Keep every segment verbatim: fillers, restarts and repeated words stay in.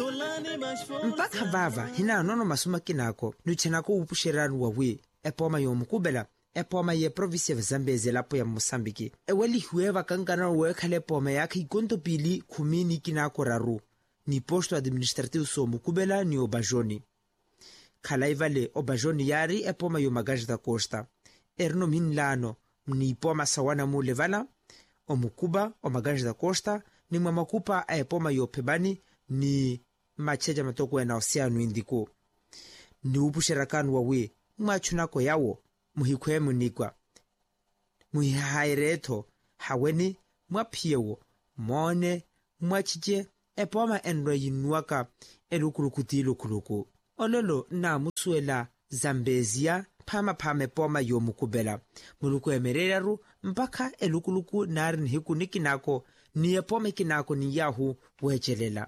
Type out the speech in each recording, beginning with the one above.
mpaka vava hina nono masuma kinako nuchenako upusheranu wawe epoma yomukubela epoma ye province ya Zambezi lapo ya Mosambiki eweli hueva kankana wekale poma yake ikonto pili kumini kinako raru ni posto administrativo so mukubela ni Obajoni kalaivale Obajoni yari epoma yomagaji da Costa erno minlano ni poma sawana mulevala omukuba omagaji da Costa ni mwamakupa epoma yopebani ni macheja matoko ya Oceano Indico ni upusherakanu wawe mwachunako yawo muhikwemu nikwa muhihaireto haweni mwapiewo mone mwachije epoma enro yinuaka elukulukuti lukuluku ololo na musuela Zambezia pama pame poma yomukubela muluku emereraru mpaka elukuluku nari nihiku nikinako ni epome kinako ni yahu wechelela.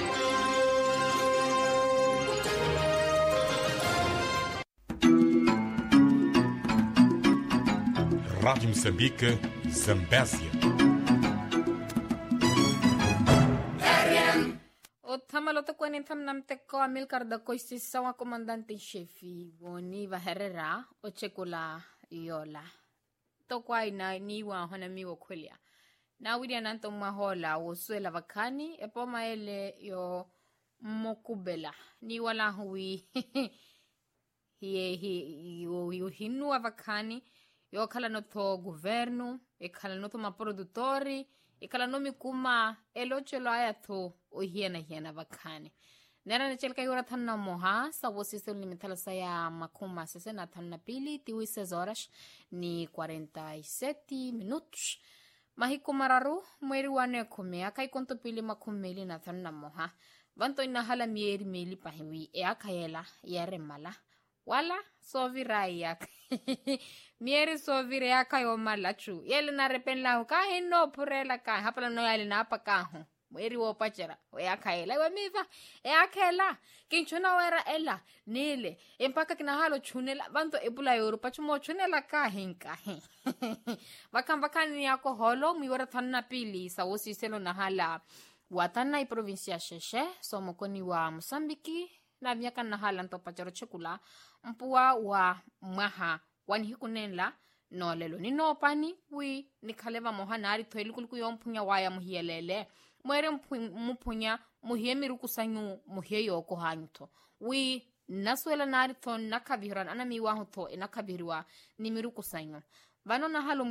Rádio Moçambique, Zambésia. O tamaloto ko ni tam namte ko Amilcar da Costa sa comandante chefe Boni Herrera o chekula yola. To kwa ina ni wa hona mi wo kwelia. Na widia nanto mahola wo suela vakani e po maele yo mokubela ni wala hui hi hi yo yo hinu vakani yo kala no to governo e kala no to ma produttori e kala no mikuma elo chelo aya to o hiena hiena vakani nera ne chelka yora thanna moha sa wo sistem limitala sa ya makuma sesena thanna pili tiwi seis horas ni cuarenta y siete minutos mahikumararu mweri wane kumea kai konto pili makumeli na thanna moha vanto ina hala mieri meli pahiwi e akayela yare mala wala sovirai yak mieri sovire akayo malachu yele na repenla ka hino purela ka hapala no yale na apakaho mweri wo pachera we akayela we miva e akela kinchona wera ela nile empaka kina halo chunela vanto ebula yoru pachumo chunela ka hinka vakamba kani yako holo miwara thanna pili sawosi selo na hala watana i provincia sheshe somo koni wa Mosambiki na miaka na hala nto pachero chekula mpua wa maha wani hikunenla no lelo ni no pani wi ni kaleva mohanari toeli kulku yompunya waya muhielele mwere mpunya muhiemiru kusanyu muhieyo ko hanto wi naswela nari ton nakabiran ana miwa hoto enakabirwa ni miru kusanyu vano na halo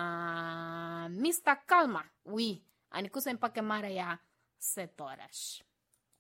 michana mister Calma wi anikusa mpake mara ya sete horas.